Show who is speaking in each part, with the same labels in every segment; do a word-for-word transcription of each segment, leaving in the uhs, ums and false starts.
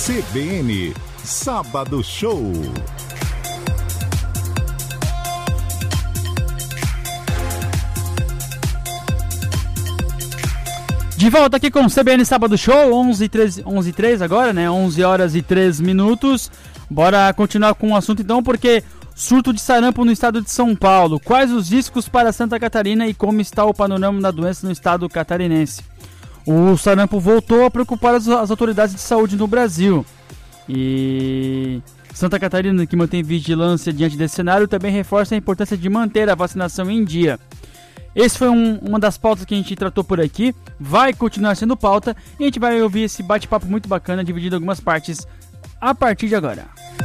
Speaker 1: C B N Sábado Show.
Speaker 2: De volta aqui com o C B N Sábado Show, onze e três agora, né? onze horas e três minutos. Bora continuar com o assunto então, porque surto de sarampo no estado de São Paulo. Quais os riscos para Santa Catarina e como está o panorama da doença no estado catarinense? O sarampo voltou a preocupar as, as autoridades de saúde no Brasil. E Santa Catarina, que mantém vigilância diante desse cenário, também reforça a importância de manter a vacinação em dia. Esse foi um, uma das pautas que a gente tratou por aqui, vai continuar sendo pauta e a gente vai ouvir esse bate-papo muito bacana, dividido em algumas partes, a partir de agora.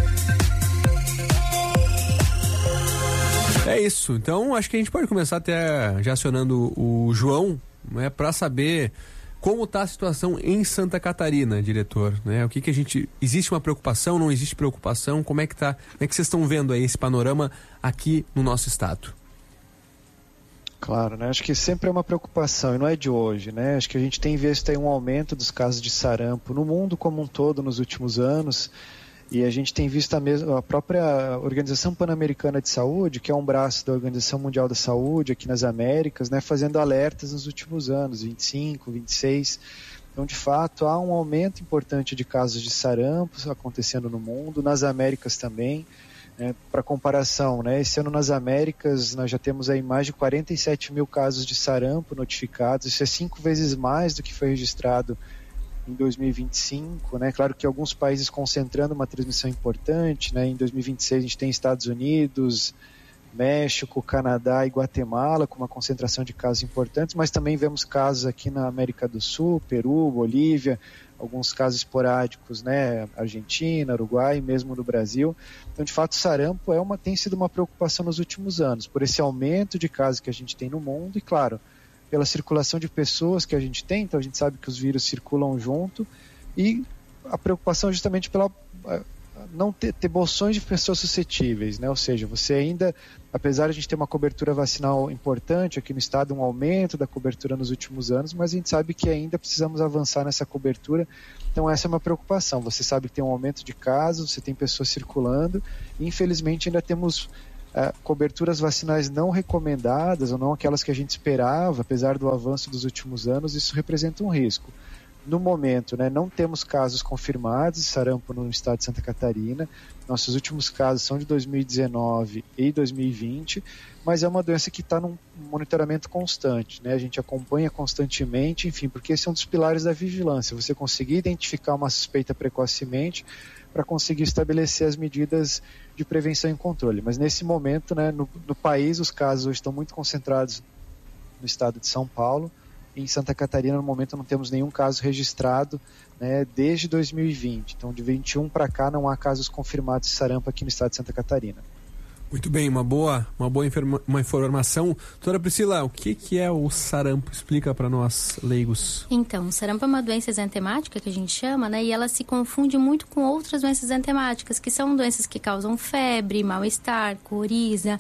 Speaker 3: É isso, então acho que a gente pode começar até já acionando o João, né, para saber como está a situação em Santa Catarina, diretor, né? O que que a gente... Existe uma preocupação, não existe preocupação? Como é que tá, como é que vocês estão vendo aí esse panorama aqui no nosso estado?
Speaker 4: Claro, né? Acho que sempre é uma preocupação e não é de hoje, né? Acho que a gente tem visto aí um aumento dos casos de sarampo no mundo como um todo nos últimos anos e a gente tem visto a, mesma, a própria Organização Pan-Americana de Saúde, que é um braço da Organização Mundial da Saúde aqui nas Américas, né? Fazendo alertas nos últimos anos, vinte e cinco, vinte e seis. Então, de fato, há um aumento importante de casos de sarampo acontecendo no mundo, nas Américas também. É, para comparação, né, esse ano nas Américas nós já temos aí mais de quarenta e sete mil casos de sarampo notificados, isso é cinco vezes mais do que foi registrado em dois mil e vinte e cinco, né? Claro que alguns países concentrando uma transmissão importante, né? Em dois mil e vinte e seis a gente tem Estados Unidos, México, Canadá e Guatemala com uma concentração de casos importantes, mas também vemos casos aqui na América do Sul, Peru, Bolívia, alguns casos esporádicos, né, Argentina, Uruguai, mesmo no Brasil. Então, de fato, o sarampo é uma, tem sido uma preocupação nos últimos anos, por esse aumento de casos que a gente tem no mundo e, claro, pela circulação de pessoas que a gente tem, então a gente sabe que os vírus circulam junto e a preocupação justamente pela não ter, ter bolsões de pessoas suscetíveis, né? Ou seja, você ainda, apesar de a gente ter uma cobertura vacinal importante aqui no estado, um aumento da cobertura nos últimos anos, mas a gente sabe que ainda precisamos avançar nessa cobertura, então essa é uma preocupação. Você sabe que tem um aumento de casos, você tem pessoas circulando e infelizmente ainda temos uh, coberturas vacinais não recomendadas ou não aquelas que a gente esperava, apesar do avanço dos últimos anos, isso representa um risco. No momento, né, não temos casos confirmados de sarampo no estado de Santa Catarina. Nossos últimos casos são de dois mil e dezenove e dois mil e vinte, mas é uma doença que está num monitoramento constante, né? A gente acompanha constantemente, enfim, porque esse é um dos pilares da vigilância, você conseguir identificar uma suspeita precocemente para conseguir estabelecer as medidas de prevenção e controle. Mas nesse momento, né, no, no país, os casos hoje estão muito concentrados no estado de São Paulo. Em Santa Catarina, no momento, não temos nenhum caso registrado, né, desde dois mil e vinte. Então, de vinte e um para cá, não há casos confirmados de sarampo aqui no estado de Santa Catarina.
Speaker 3: Muito bem, uma boa, uma boa informa- uma informação. Doutora Priscila, o que, que é o sarampo? Explica para nós, leigos.
Speaker 5: Então, o sarampo é uma doença exantemática, que a gente chama, né, e ela se confunde muito com outras doenças exantemáticas, que são doenças que causam febre, mal-estar, coriza...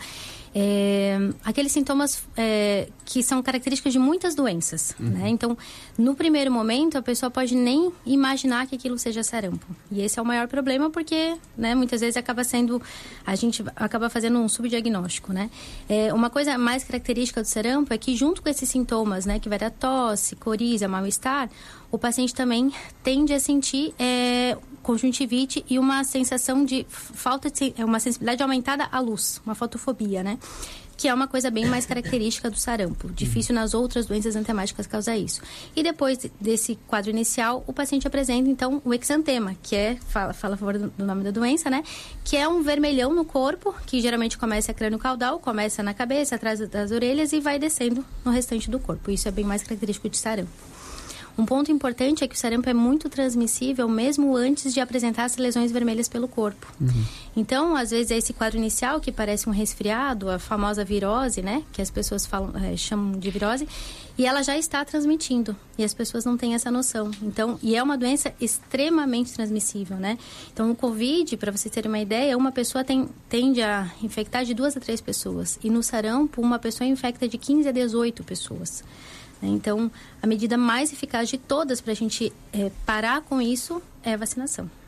Speaker 5: É, aqueles sintomas é, que são características de muitas doenças, uhum. né? Então, no primeiro momento, a pessoa pode nem imaginar que aquilo seja sarampo. E esse é o maior problema porque, né, muitas vezes acaba sendo, a gente acaba fazendo um subdiagnóstico, né? É, uma coisa mais característica do sarampo é que junto com esses sintomas, né, que vai dar tosse, coriza, mal-estar, o paciente também tende a sentir é, conjuntivite e uma sensação de falta de, uma sensibilidade aumentada à luz, uma fotofobia, né? Que é uma coisa bem mais característica do sarampo. Difícil nas outras doenças antemáticas causar isso. E depois desse quadro inicial, o paciente apresenta, então, o exantema, que é, fala, fala a favor do nome da doença, né? Que é um vermelhão no corpo, que geralmente começa a crânio-caudal, começa na cabeça, atrás das orelhas e vai descendo no restante do corpo. Isso é bem mais característico de sarampo. Um ponto importante é que o sarampo é muito transmissível mesmo antes de apresentar as lesões vermelhas pelo corpo. Uhum. Então, às vezes, é esse quadro inicial que parece um resfriado, a famosa virose, né? Que as pessoas falam, é, chamam de virose, e ela já está transmitindo. E as pessoas não têm essa noção. Então, e é uma doença extremamente transmissível, né? Então, no Covid, para vocês terem uma ideia, uma pessoa tem, tende a infectar de duas a três pessoas. E no sarampo, uma pessoa infecta de quinze a dezoito pessoas. Então, a medida mais eficaz de todas para a gente é, parar com isso é a vacinação.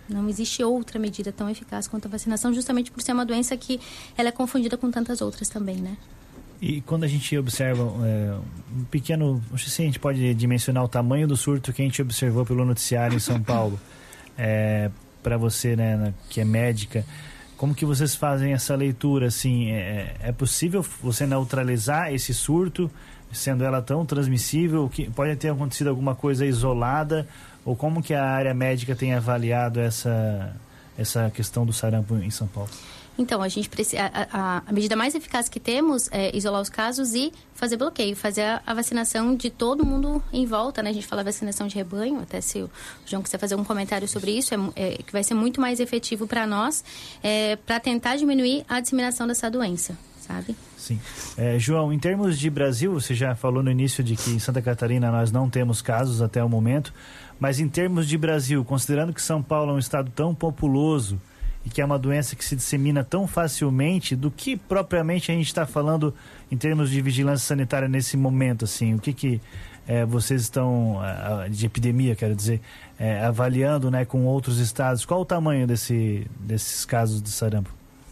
Speaker 5: Não existe outra medida tão eficaz quanto a vacinação, justamente por ser uma doença que ela é confundida com tantas outras também, né?
Speaker 6: E quando a gente observa é, um pequeno, não sei se a gente pode dimensionar o tamanho do surto que a gente observou pelo noticiário em São Paulo, é, para você, né, que é médica, como que vocês fazem essa leitura, assim, é, é possível você neutralizar esse surto, sendo ela tão transmissível, que pode ter acontecido alguma coisa isolada, ou como que a área médica tem avaliado essa, essa questão do sarampo em São Paulo?
Speaker 5: Então, a gente precisa, a, a medida mais eficaz que temos é isolar os casos e fazer bloqueio, fazer a, a vacinação de todo mundo em volta, né? A gente fala vacinação de rebanho, até se o João quiser fazer um comentário sobre isso, é, é, que vai ser muito mais efetivo para nós, é, para tentar diminuir a disseminação dessa doença, sabe?
Speaker 6: Sim. É, João, em termos de Brasil, você já falou no início de que em Santa Catarina nós não temos casos até o momento, mas em termos de Brasil, considerando que São Paulo é um estado tão populoso, e que é uma doença que se dissemina tão facilmente, do que propriamente a gente está falando em termos de vigilância sanitária nesse momento, assim, o que que é, vocês estão, de epidemia, quero dizer, é, avaliando, né, com outros estados, qual o tamanho desse, desses casos de sarampo?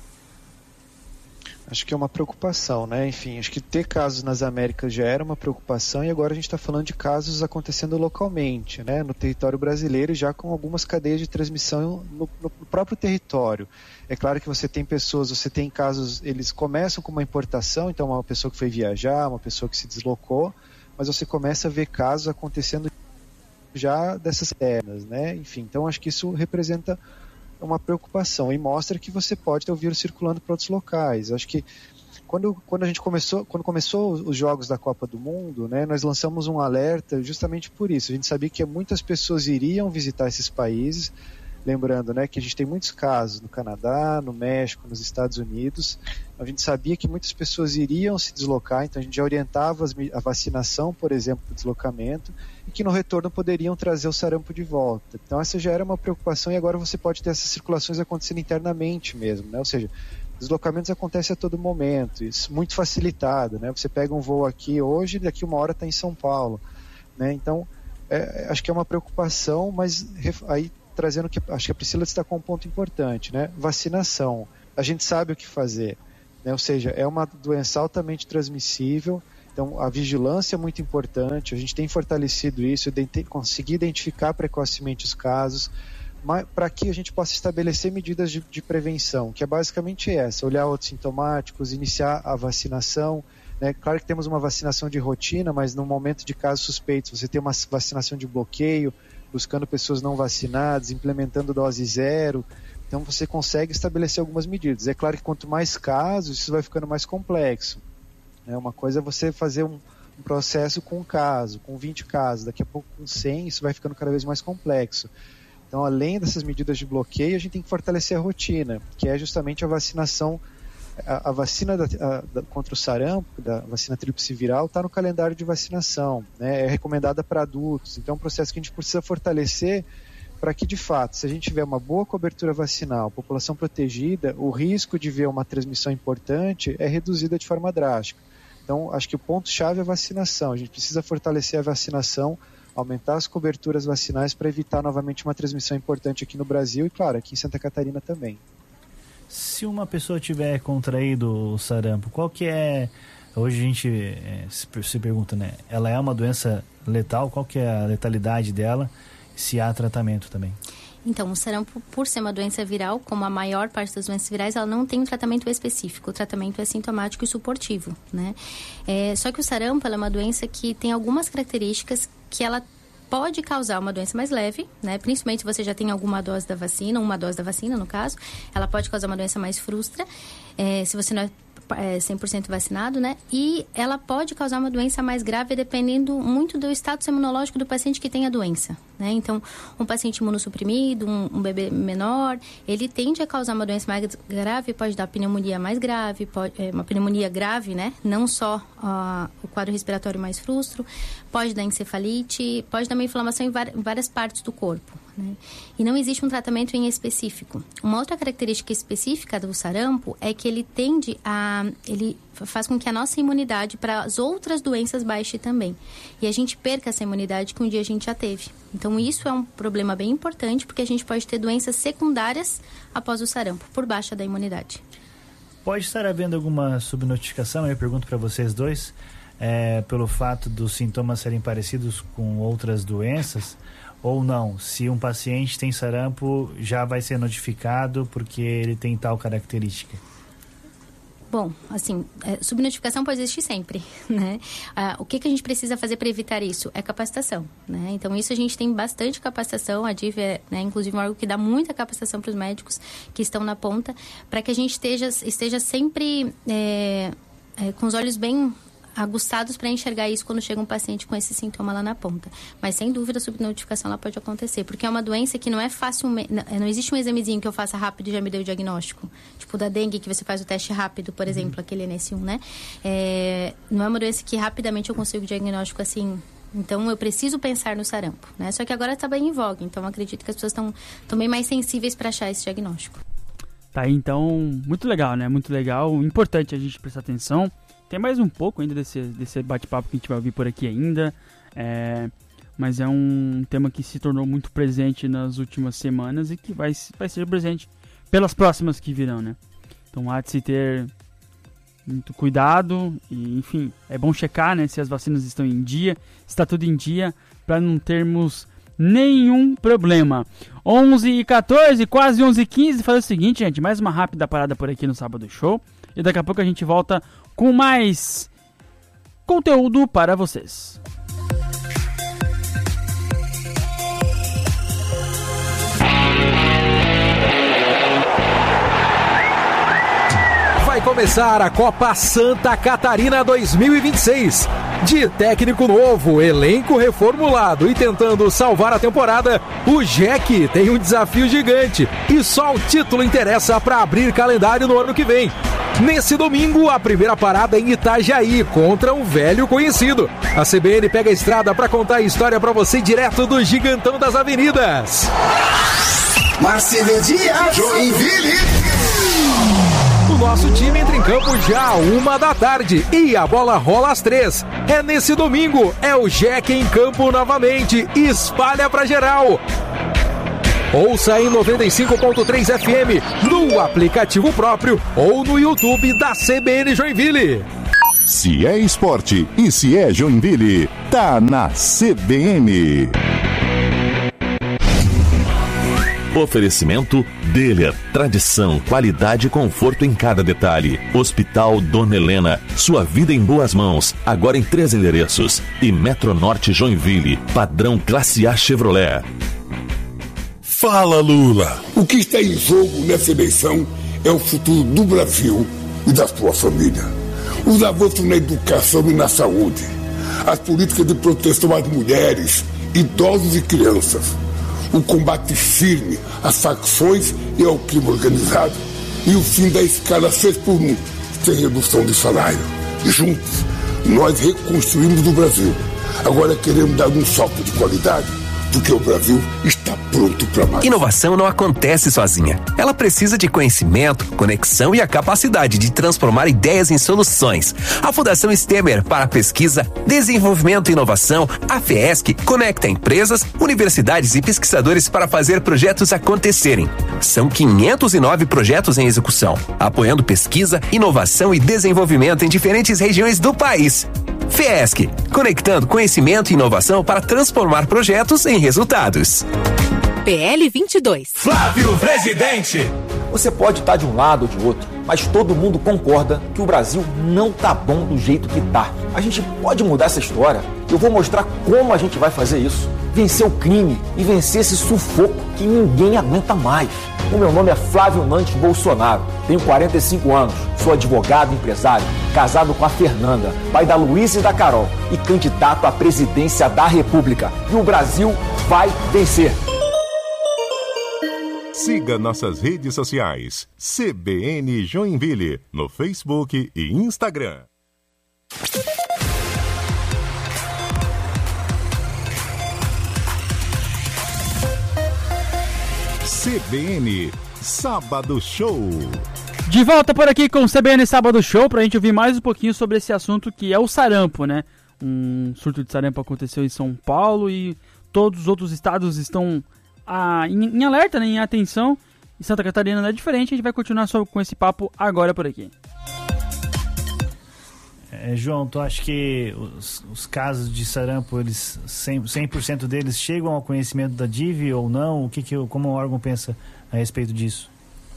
Speaker 4: Acho que é uma preocupação, né? Enfim, acho que ter casos nas Américas já era uma preocupação e agora a gente está falando de casos acontecendo localmente, né? No território brasileiro, já com algumas cadeias de transmissão no, no próprio território. É claro que você tem pessoas, você tem casos, eles começam com uma importação, então uma pessoa que foi viajar, uma pessoa que se deslocou, mas você começa a ver casos acontecendo já dessas pernas, né? Enfim, então acho que isso representa uma preocupação e mostra que você pode ter o vírus circulando para outros locais. Acho que quando, quando a gente começou, quando começou os jogos da Copa do Mundo, né, nós lançamos um alerta justamente por isso. A gente sabia que muitas pessoas iriam visitar esses países, lembrando, né, que a gente tem muitos casos no Canadá, no México, nos Estados Unidos. A gente sabia que muitas pessoas iriam se deslocar, então a gente já orientava as, a vacinação, por exemplo, para o deslocamento, e que no retorno poderiam trazer o sarampo de volta. Então essa já era uma preocupação e agora você pode ter essas circulações acontecendo internamente mesmo, né? Ou seja, deslocamentos acontecem a todo momento, isso muito facilitado, né? Você pega um voo aqui hoje e daqui uma hora está em São Paulo, né? Então, é, acho que é uma preocupação, mas aí trazendo que acho que a Priscila destacou um ponto importante, né? Vacinação. A gente sabe o que fazer, né? Ou seja, é uma doença altamente transmissível, então a vigilância é muito importante, a gente tem fortalecido isso, conseguir identificar precocemente os casos, para que a gente possa estabelecer medidas de, de prevenção, que é basicamente essa, olhar outros sintomáticos, iniciar a vacinação, né? Claro que temos uma vacinação de rotina, mas no momento de casos suspeitos, você tem uma vacinação de bloqueio, buscando pessoas não vacinadas, implementando dose zero, então você consegue estabelecer algumas medidas. É claro que quanto mais casos, isso vai ficando mais complexo. Né? Uma coisa é você fazer um, um processo com um caso, com vinte casos, daqui a pouco com cem, isso vai ficando cada vez mais complexo. Então, além dessas medidas de bloqueio, a gente tem que fortalecer a rotina, que é justamente a vacinação. A, a vacina da, a, da, contra o sarampo, da vacina tríplice viral, está no calendário de vacinação, né? É recomendada para adultos, então é um processo que a gente precisa fortalecer para que, de fato, se a gente tiver uma boa cobertura vacinal, população protegida, o risco de ver uma transmissão importante é reduzido de forma drástica. Então, acho que o ponto-chave é a vacinação, a gente precisa fortalecer a vacinação, aumentar as coberturas vacinais para evitar novamente uma transmissão importante aqui no Brasil e, claro, aqui em Santa Catarina também.
Speaker 6: Se uma pessoa tiver contraído o sarampo, qual que é... Hoje a gente é, se, se pergunta, né? Ela é uma doença letal? Qual que é a letalidade dela? Se há tratamento também?
Speaker 5: Então, o sarampo, por ser uma doença viral, como a maior parte das doenças virais, ela não tem um tratamento específico. O tratamento é sintomático e suportivo, né? É, só que o sarampo, ela é uma doença que tem algumas características que ela pode causar uma doença mais leve, né? Principalmente se você já tem alguma dose da vacina, uma dose da vacina, no caso. Ela pode causar uma doença mais frustra, é, se você não é é, cem por cento vacinado, né? E ela pode causar uma doença mais grave dependendo muito do status imunológico do paciente que tem a doença, né? Então, um paciente imunossuprimido, um, um bebê menor, ele tende a causar uma doença mais grave, pode dar pneumonia mais grave, pode, é, uma pneumonia grave, né? Não só uh, o quadro respiratório mais frustro, pode dar encefalite, pode dar uma inflamação em, em várias partes do corpo, né? E não existe um tratamento em específico. Uma outra característica específica do sarampo é que ele tende a... ele faz com que a nossa imunidade para as outras doenças baixe também. E a gente perca essa imunidade que um dia a gente já teve. Então, Então, isso é um problema bem importante, porque a gente pode ter doenças secundárias após o sarampo, por baixa da imunidade.
Speaker 6: Pode estar havendo alguma subnotificação, eu pergunto para vocês dois, é, pelo fato dos sintomas serem parecidos com outras doenças, ou não? Se um paciente tem sarampo, já vai ser notificado porque ele tem tal característica?
Speaker 5: Bom, assim, é, subnotificação pode existir sempre, né? Ah, o que, que a gente precisa fazer para evitar isso? É capacitação, né? Então, isso a gente tem bastante capacitação, a D I V é, né, inclusive, um órgão que dá muita capacitação para os médicos que estão na ponta, para que a gente esteja, esteja sempre é, é, com os olhos bem aguçados para enxergar isso quando chega um paciente com esse sintoma lá na ponta. Mas, sem dúvida, a subnotificação ela pode acontecer, porque é uma doença que não é facilmente... Não existe um examezinho que eu faça rápido e já me dê o diagnóstico. Tipo da dengue, que você faz o teste rápido, por exemplo, uhum. aquele N S um, né? É, não é uma doença que rapidamente eu consigo diagnóstico assim... Então, eu preciso pensar no sarampo, né? Só que agora está bem em voga, então acredito que as pessoas estão bem mais sensíveis para achar esse diagnóstico.
Speaker 2: Tá aí, então, muito legal, né? Muito legal, importante a gente prestar atenção. Tem mais um pouco ainda desse, desse bate-papo que a gente vai ouvir por aqui ainda, é, mas é um tema que se tornou muito presente nas últimas semanas e que vai, vai ser presente pelas próximas que virão, né? Então há de se ter muito cuidado e, enfim, é bom checar, né, se as vacinas estão em dia, se está tudo em dia, para não termos nenhum problema. onze e quatorze, quase onze e quinze, fazer o seguinte, gente, mais uma rápida parada por aqui no Sábado Show e daqui a pouco a gente volta com mais conteúdo para vocês.
Speaker 7: Vai começar a Copa Santa Catarina dois mil e vinte e seis. De técnico novo, elenco reformulado e tentando salvar a temporada, o Jack tem um desafio gigante e só o título interessa para abrir calendário no ano que vem. Nesse domingo, a primeira parada em Itajaí contra um velho conhecido. A C B N pega a estrada para contar a história para você direto do Gigantão das Avenidas.
Speaker 8: Marcelo Dias, Joinville.
Speaker 7: O nosso time entra em campo já uma da tarde e a bola rola às três. É nesse domingo, é o Jack em campo novamente, espalha pra geral. Ouça em noventa e cinco ponto três F M, no aplicativo próprio ou no YouTube da C B N Joinville.
Speaker 1: Se é esporte e se é Joinville, tá na C B N.
Speaker 9: Oferecimento Delia, tradição, qualidade e conforto em cada detalhe. Hospital Dona Helena, sua vida em boas mãos, agora em três endereços. E Metronorte Joinville, padrão Classe A Chevrolet.
Speaker 8: Fala, Lula! O que está em jogo nessa eleição é o futuro do Brasil e da sua família. Os avanços na educação e na saúde, as políticas de proteção às mulheres, idosos e crianças, o combate firme às facções e ao crime organizado e o fim da escala seis por um, sem redução de salário. Juntos, nós reconstruímos o Brasil. Agora queremos dar um salto de qualidade, porque o Brasil está pronto para mais.
Speaker 10: Inovação não acontece sozinha. Ela precisa de conhecimento, conexão e a capacidade de transformar ideias em soluções. A Fundação Stemmer para Pesquisa, Desenvolvimento e Inovação, a FESC, conecta empresas, universidades e pesquisadores para fazer projetos acontecerem. São quinhentos e nove projetos em execução, apoiando pesquisa, inovação e desenvolvimento em diferentes regiões do país. FESC, conectando conhecimento e inovação para transformar projetos em resultados.
Speaker 11: P L vinte e dois.
Speaker 12: Flávio Presidente.
Speaker 13: Você pode estar de um lado ou de outro, mas todo mundo concorda que o Brasil não tá bom do jeito que tá. A gente pode mudar essa história. Eu vou mostrar como a gente vai fazer isso. Vencer o crime e vencer esse sufoco que ninguém aguenta mais. O meu nome é Flávio Nantes Bolsonaro, tenho quarenta e cinco anos, sou advogado e empresário, casado com a Fernanda, pai da Luísa e da Carol e candidato à presidência da República. E o Brasil vai vencer.
Speaker 1: Siga nossas redes sociais, C B N Joinville, no Facebook e Instagram. C B N Sábado Show.
Speaker 2: De volta por aqui com o C B N Sábado Show pra gente ouvir mais um pouquinho sobre esse assunto que é o sarampo, né? Um surto de sarampo aconteceu em São Paulo e todos os outros estados estão ah, em, em alerta, né, em atenção. E Santa Catarina não é diferente, a gente vai continuar só com esse papo agora por aqui.
Speaker 6: É, João, tu acha que os, os casos de sarampo, eles cem por cento deles chegam ao conhecimento da D I V ou não? O que que, como o órgão pensa a respeito disso?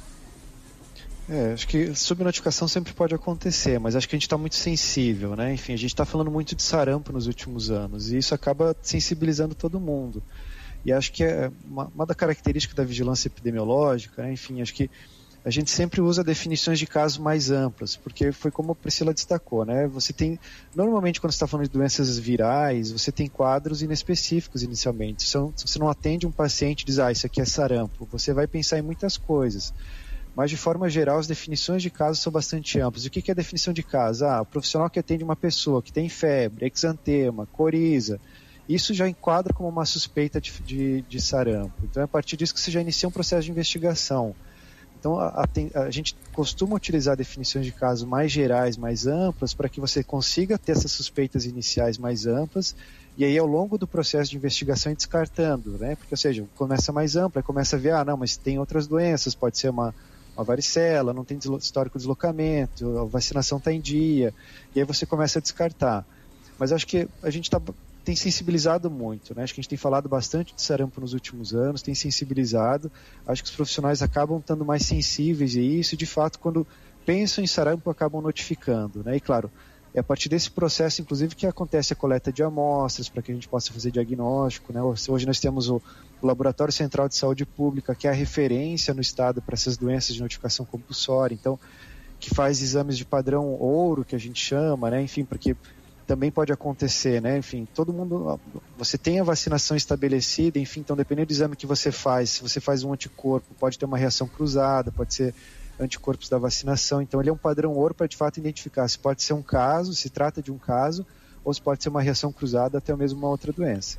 Speaker 4: É, acho que subnotificação sempre pode acontecer, mas acho que a gente está muito sensível, né? Enfim, a gente está falando muito de sarampo nos últimos anos e isso acaba sensibilizando todo mundo. E acho que é uma, uma da características da vigilância epidemiológica, né? Enfim, acho que a gente sempre usa definições de casos mais amplas, porque foi como a Priscila destacou, né? Você tem, normalmente quando você está falando de doenças virais, você tem quadros inespecíficos inicialmente. Se você não atende um paciente e diz, ah, isso aqui é sarampo, você vai pensar em muitas coisas. Mas, de forma geral, as definições de casos são bastante amplas. O que é a definição de caso? Ah, o profissional que atende uma pessoa que tem febre, exantema, coriza, isso já enquadra como uma suspeita de, de, de sarampo. Então, é a partir disso que você já inicia um processo de investigação. Então, a, a, a gente costuma utilizar definições de casos mais gerais, mais amplas, para que você consiga ter essas suspeitas iniciais mais amplas, e aí, ao longo do processo de investigação, ir descartando, né? Porque, ou seja, começa mais ampla, começa a ver, ah, não, mas tem outras doenças, pode ser uma, uma varicela, não tem histórico de deslocamento, a vacinação está em dia, e aí você começa a descartar. Mas acho que a gente tá, tem sensibilizado muito, né? Acho que a gente tem falado bastante de sarampo nos últimos anos, tem sensibilizado, acho que os profissionais acabam estando mais sensíveis a isso, e de fato, quando pensam em sarampo, acabam notificando, né? E claro, é a partir desse processo, inclusive, que acontece a coleta de amostras para que a gente possa fazer diagnóstico, né? Hoje nós temos o, o Laboratório Central de Saúde Pública, que é a referência no estado para essas doenças de notificação compulsória, então, que faz exames de padrão ouro, que a gente chama, né? Enfim, porque também pode acontecer, né? Enfim, todo mundo, você tem a vacinação estabelecida, enfim, então dependendo do exame que você faz, se você faz um anticorpo, pode ter uma reação cruzada, pode ser anticorpos da vacinação, então ele é um padrão ouro para de fato identificar se pode ser um caso, se trata de um caso, ou se pode ser uma reação cruzada até mesmo uma outra doença.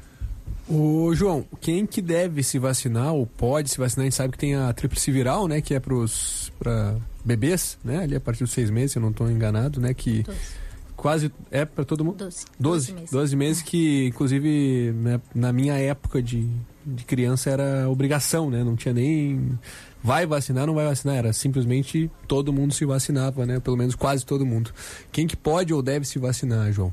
Speaker 3: Ô João, quem que deve se vacinar ou pode se vacinar? A gente sabe que tem a tríplice viral, né, que é para bebês, né, ali a partir dos seis meses, se eu não estou enganado, né, que doze. Quase é para todo mundo?
Speaker 5: Doze.
Speaker 3: Doze meses. Doze meses que, inclusive, né, na minha época de, de criança era obrigação, né, não tinha nem... Vai vacinar, não vai vacinar, era simplesmente todo mundo se vacinava, né? Pelo menos quase todo mundo. Quem que pode ou deve se vacinar, João?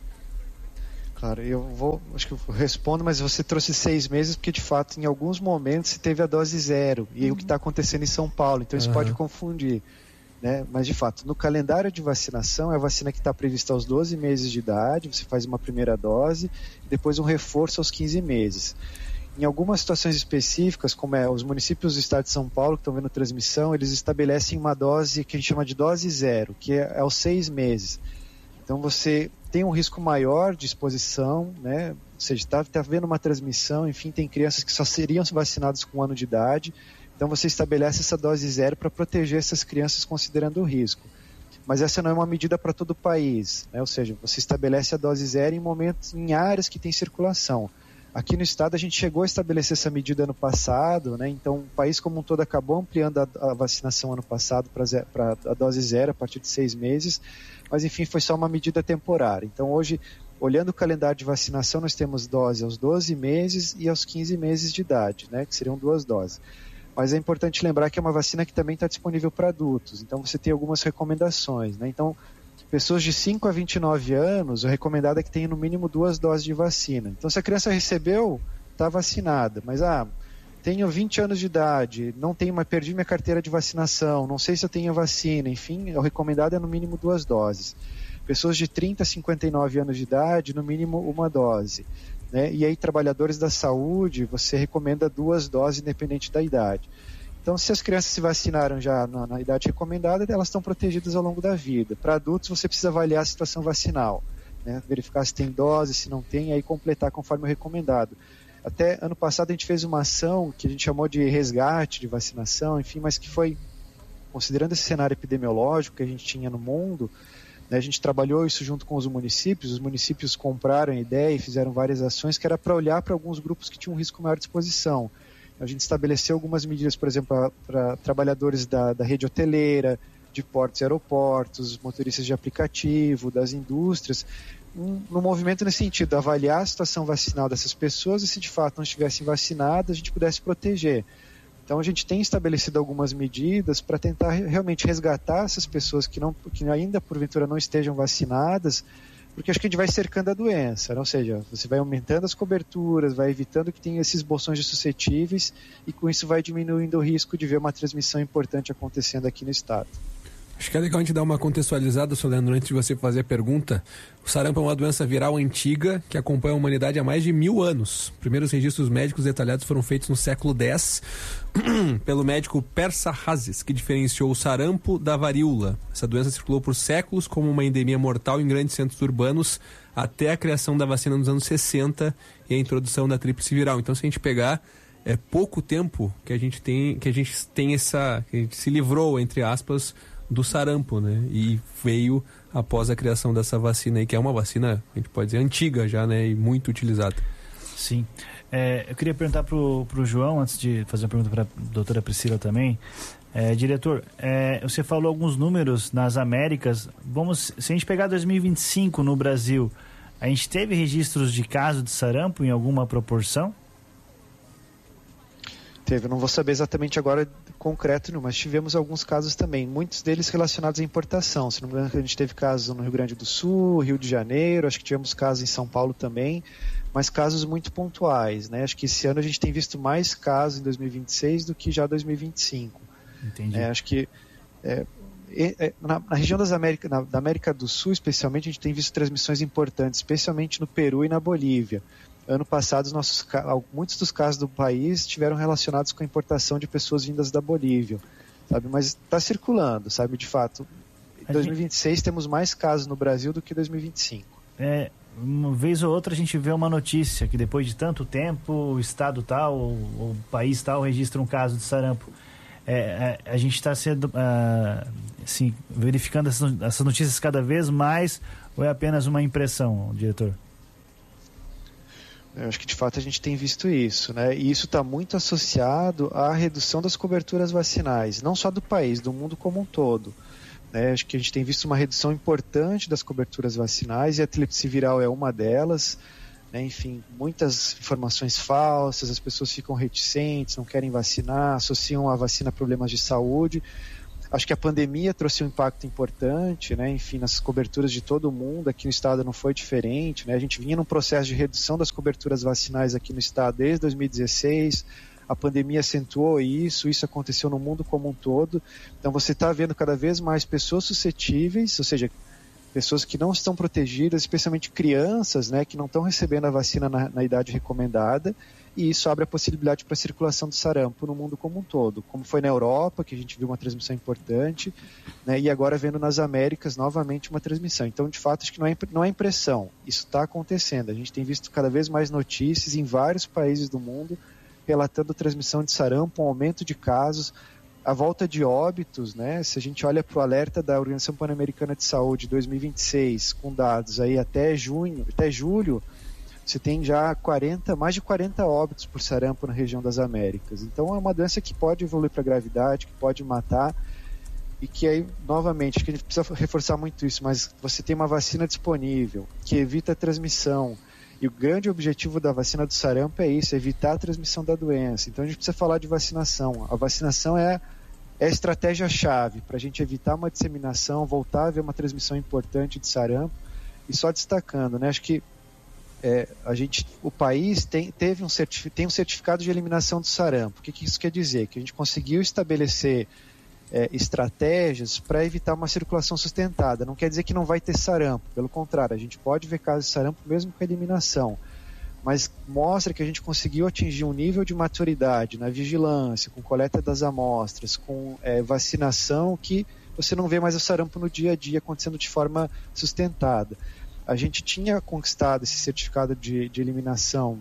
Speaker 4: Claro, eu vou, acho que eu respondo, mas você trouxe seis meses porque de fato em alguns momentos você teve a dose zero e uhum. o que está acontecendo em São Paulo, então isso uhum. pode confundir, né? Mas de fato, no calendário de vacinação, é a vacina que está prevista aos doze meses de idade, você faz uma primeira dose, depois um reforço aos quinze meses. Em algumas situações específicas, como é os municípios do estado de São Paulo que estão vendo transmissão, eles estabelecem uma dose que a gente chama de dose zero, que é aos seis meses. Então você tem um risco maior de exposição, né? Ou seja, está tá vendo uma transmissão, enfim, tem crianças que só seriam vacinadas com um ano de idade, então você estabelece essa dose zero para proteger essas crianças considerando o risco. Mas essa não é uma medida para todo o país, né? Ou seja, você estabelece a dose zero em momentos, em áreas que tem circulação. Aqui no estado a gente chegou a estabelecer essa medida ano passado, né? Então o país como um todo acabou ampliando a, a vacinação ano passado para a dose zero a partir de seis meses, mas enfim foi só uma medida temporária. Então hoje, olhando o calendário de vacinação, nós temos dose aos doze meses e aos quinze meses de idade, né? Que seriam duas doses. Mas é importante lembrar que é uma vacina que também está disponível para adultos, então você tem algumas recomendações, né? Então, pessoas de cinco a vinte e nove anos, o recomendado é que tenha no mínimo duas doses de vacina. Então, se a criança recebeu, está vacinada. Mas, ah, tenho vinte anos de idade, não tenho, mas perdi minha carteira de vacinação, não sei se eu tenho vacina, enfim, o recomendado é no mínimo duas doses. Pessoas de trinta a cinquenta e nove anos de idade, no mínimo uma dose. Né? E aí, trabalhadores da saúde, você recomenda duas doses independente da idade. Então, se as crianças se vacinaram já na, na idade recomendada, elas estão protegidas ao longo da vida. Para adultos, você precisa avaliar a situação vacinal, né? Verificar se tem dose, se não tem, e aí completar conforme o recomendado. Até ano passado a gente fez uma ação que a gente chamou de resgate de vacinação, enfim, mas que foi, considerando esse cenário epidemiológico que a gente tinha no mundo, né, a gente trabalhou isso junto com os municípios, os municípios compraram a ideia e fizeram várias ações que era para olhar para alguns grupos que tinham um risco maior de exposição. A gente estabeleceu algumas medidas, por exemplo, para trabalhadores da, da rede hoteleira, de portos e aeroportos, motoristas de aplicativo, das indústrias, um, um movimento nesse sentido, avaliar a situação vacinal dessas pessoas e se de fato não estivessem vacinadas, a gente pudesse proteger. Então a gente tem estabelecido algumas medidas para tentar realmente resgatar essas pessoas que, não, que ainda porventura não estejam vacinadas, porque acho que a gente vai cercando a doença, né? Ou seja, você vai aumentando as coberturas, vai evitando que tenha esses bolsões de suscetíveis e com isso vai diminuindo o risco de ver uma transmissão importante acontecendo aqui no estado.
Speaker 3: Acho que é legal a gente dar uma contextualizada, Soleandro, antes de você fazer a pergunta. O sarampo é uma doença viral antiga que acompanha a humanidade há mais de mil anos. Primeiros registros médicos detalhados foram feitos no século dez pelo médico Persarhazes, que diferenciou o sarampo da varíola. Essa doença circulou por séculos como uma endemia mortal em grandes centros urbanos até a criação da vacina nos anos sessenta e a introdução da tríplice viral. Então, se a gente pegar, é pouco tempo que a gente tem, que a gente tem essa, que a gente se livrou, entre aspas, do sarampo, né? E veio após a criação dessa vacina aí, que é uma vacina, a gente pode dizer, antiga já, né? E muito utilizada.
Speaker 6: Sim. É, eu queria perguntar pro, pro João, antes de fazer uma pergunta para a doutora Priscila também. É, diretor, é, você falou alguns números nas Américas. Vamos, se a gente pegar dois mil e vinte e cinco no Brasil, a gente teve registros de caso de sarampo em alguma proporção?
Speaker 4: Teve, eu não vou saber exatamente agora concreto, não, mas tivemos alguns casos também, muitos deles relacionados à importação. Se não me engano, a gente teve casos no Rio Grande do Sul, Rio de Janeiro, acho que tivemos casos em São Paulo também, mas casos muito pontuais, né? Acho que esse ano a gente tem visto mais casos em dois mil e vinte e seis do que já dois mil e vinte e cinco.
Speaker 6: Entendi.
Speaker 4: É, acho que é, é, na, na região das América, na, da América do Sul, especialmente, a gente tem visto transmissões importantes, especialmente no Peru e na Bolívia. Ano passado, os nossos, muitos dos casos do país estiveram relacionados com a importação de pessoas vindas da Bolívia, sabe? Mas está circulando, sabe? De fato, em dois mil e vinte e seis temos mais casos no Brasil do que em dois mil e vinte e cinco.
Speaker 6: É, uma vez ou outra a gente vê uma notícia que depois de tanto tempo, o estado tal, ou o país tal registra um caso de sarampo. É, a, a gente está sendo, uh, assim, verificando essas, essas notícias cada vez mais, ou é apenas uma impressão, diretor?
Speaker 4: Eu acho que de fato a gente tem visto isso, né? E isso está muito associado à redução das coberturas vacinais, não só do país, do mundo como um todo. Né? Acho que a gente tem visto uma redução importante das coberturas vacinais e a tríplice viral é uma delas. Né? Enfim, muitas informações falsas, as pessoas ficam reticentes, não querem vacinar, associam a vacina a problemas de saúde. Acho que a pandemia trouxe um impacto importante, né? Enfim, nas coberturas de todo mundo, aqui no estado não foi diferente, né? A gente vinha num processo de redução das coberturas vacinais aqui no estado desde dois mil e dezesseis, a pandemia acentuou isso, isso aconteceu no mundo como um todo, então você está vendo cada vez mais pessoas suscetíveis, ou seja, pessoas que não estão protegidas, especialmente crianças, né, que não estão recebendo a vacina na, na idade recomendada, e isso abre a possibilidade para a circulação do sarampo no mundo como um todo, como foi na Europa, que a gente viu uma transmissão importante, né, e agora vendo nas Américas novamente uma transmissão. Então, de fato, acho que não é, não é impressão, isso está acontecendo. A gente tem visto cada vez mais notícias em vários países do mundo relatando transmissão de sarampo, um aumento de casos, a volta de óbitos, né? Se a gente olha para o alerta da Organização Pan-Americana de Saúde dois mil e vinte e seis, com dados aí até junho, até julho, você tem já quarenta, mais de quarenta óbitos por sarampo na região das Américas. Então é uma doença que pode evoluir para gravidade, que pode matar, e que aí, novamente, acho que a gente precisa reforçar muito isso, mas você tem uma vacina disponível, que evita a transmissão, e o grande objetivo da vacina do sarampo é isso, evitar a transmissão da doença. Então a gente precisa falar de vacinação. A vacinação é, é a estratégia-chave para a gente evitar uma disseminação, voltar a ver uma transmissão importante de sarampo. E só destacando, né, acho que é, a gente, o país tem, teve um certifi- tem um certificado de eliminação do sarampo. O que, que isso quer dizer? Que a gente conseguiu estabelecer É, estratégias para evitar uma circulação sustentada. Não quer dizer que não vai ter sarampo, pelo contrário, a gente pode ver casos de sarampo mesmo com eliminação, mas mostra que a gente conseguiu atingir um nível de maturidade na vigilância, com coleta das amostras, com é, vacinação, que você não vê mais o sarampo no dia a dia acontecendo de forma sustentada. A gente tinha conquistado esse certificado de, de eliminação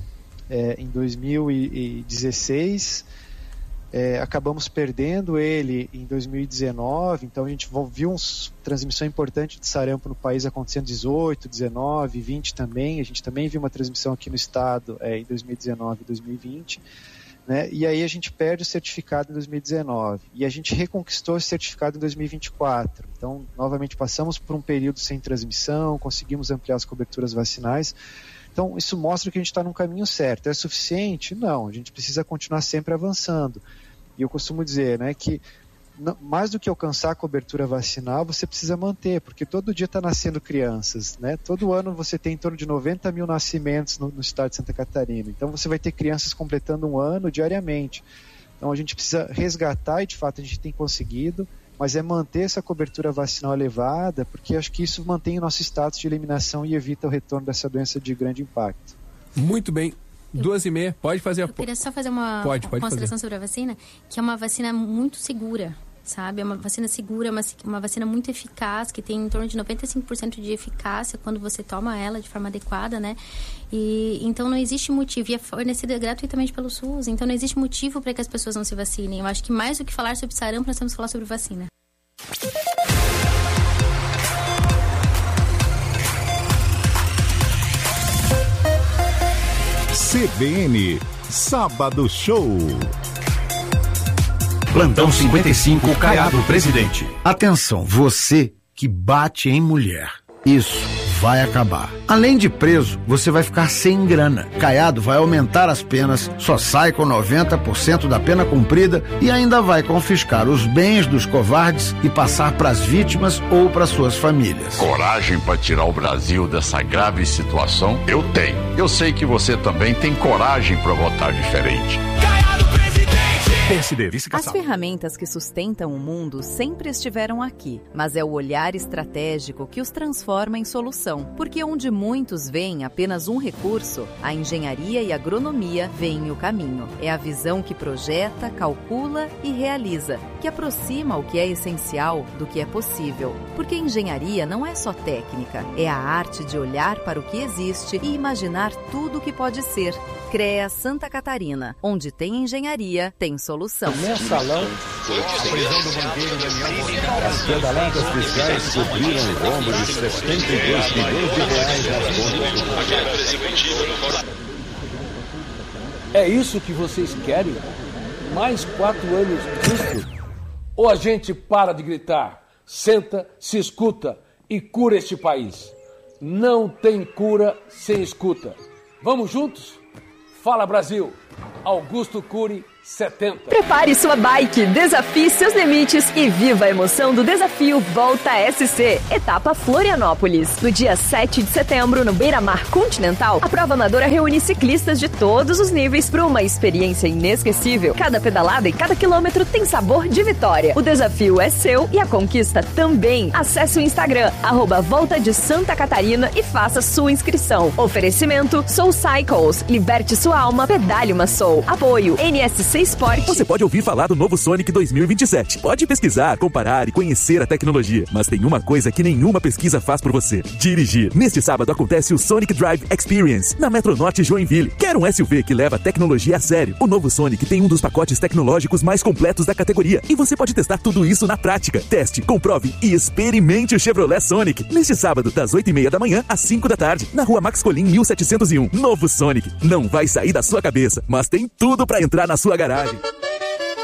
Speaker 4: é, em dois mil e dezesseis, É, acabamos perdendo ele em dois mil e dezenove, então a gente viu uma transmissão importante de sarampo no país acontecendo em dezoito, dezenove, vinte também, a gente também viu uma transmissão aqui no estado é, em dois mil e dezenove e dois mil e vinte, né? E aí a gente perde o certificado em dois mil e dezenove. E a gente reconquistou esse certificado em dois mil e vinte e quatro. Então, novamente, passamos por um período sem transmissão, conseguimos ampliar as coberturas vacinais. Então, isso mostra que a gente está num caminho certo. É suficiente? Não, a gente precisa continuar sempre avançando. E eu costumo dizer, né, que não, mais do que alcançar a cobertura vacinal, você precisa manter, porque todo dia está nascendo crianças, né? Todo ano você tem em torno de noventa mil nascimentos no, no estado de Santa Catarina. Então, você vai ter crianças completando um ano diariamente. Então, a gente precisa resgatar, e de fato a gente tem conseguido, mas é manter essa cobertura vacinal elevada, porque acho que isso mantém o nosso status de eliminação e evita o retorno dessa doença de grande impacto.
Speaker 3: Muito bem. Duas e meia, pode fazer a...
Speaker 5: Eu queria só fazer uma
Speaker 3: pode, pode
Speaker 5: consideração
Speaker 3: fazer.
Speaker 5: sobre a vacina, que é uma vacina muito segura, sabe? É uma vacina segura, uma, uma vacina muito eficaz, que tem em torno de noventa e cinco por cento de eficácia quando você toma ela de forma adequada, né? E, então não existe motivo, e é fornecida gratuitamente pelo SUS, então não existe motivo para que as pessoas não se vacinem. Eu acho que mais do que falar sobre sarampo, nós temos que falar sobre vacina.
Speaker 1: C B N Sábado Show.
Speaker 14: Plantão cinquenta e cinco, Caiado Presidente. Atenção, você que bate em mulher. Isso vai acabar. Além de preso, você vai ficar sem grana. Caiado vai aumentar as penas, só sai com noventa por cento da pena cumprida e ainda vai confiscar os bens dos covardes e passar para as vítimas ou para suas famílias.
Speaker 15: Coragem para tirar o Brasil dessa grave situação? Eu tenho. Eu sei que você também tem coragem para votar diferente.
Speaker 16: P S D, As ferramentas que sustentam o mundo sempre estiveram aqui, mas é o olhar estratégico que os transforma em solução. Porque onde muitos veem apenas um recurso, a engenharia e a agronomia veem o caminho. É a visão que projeta, calcula e realiza, que aproxima o que é essencial do que é possível. Porque engenharia não é só técnica, é a arte de olhar para o que existe e imaginar tudo o que pode ser. CREA Santa Catarina, onde tem engenharia, tem solução.
Speaker 17: Mensalão, a prisão do banqueiro Daniel. As pedaladas fiscais cobriram o rombo de setenta e dois milhões de reais nas contas.
Speaker 18: É isso que vocês querem? Mais quatro anos disso? Ou a gente para de gritar, senta, se escuta e cura este país? Não tem cura sem escuta. Vamos juntos? Fala Brasil, Augusto Cury setenta.
Speaker 19: Prepare sua bike, desafie seus limites e viva a emoção do desafio Volta S C, etapa Florianópolis. No dia sete de setembro, no Beira-Mar Continental, a prova amadora reúne ciclistas de todos os níveis para uma experiência inesquecível. Cada pedalada e cada quilômetro tem sabor de vitória. O desafio é seu e a conquista também. Acesse o Instagram, arroba Volta de Santa Catarina e faça sua inscrição. Oferecimento Soul Cycles, liberte sua alma, pedale uma Soul. Apoio N S C Sport.
Speaker 20: Você pode ouvir falar do novo Sonic dois mil e vinte e sete. Pode pesquisar, comparar e conhecer a tecnologia. Mas tem uma coisa que nenhuma pesquisa faz por você: dirigir. Neste sábado acontece o Sonic Drive Experience, na Metro Norte Joinville. Quer um S U V que leva a tecnologia a sério? O novo Sonic tem um dos pacotes tecnológicos mais completos da categoria. E você pode testar tudo isso na prática. Teste, comprove e experimente o Chevrolet Sonic. Neste sábado, das oito e meia da manhã às cinco da tarde, na rua Max Colim mil setecentos e um. Novo Sonic. Não vai sair da sua cabeça, mas tem tudo para entrar na sua garagem.